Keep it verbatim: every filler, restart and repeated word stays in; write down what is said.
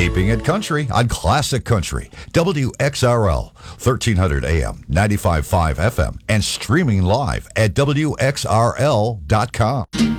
Keeping it country on Classic Country, W X R L, thirteen hundred A M, ninety-five point five F M, and streaming live at W X R L dot com.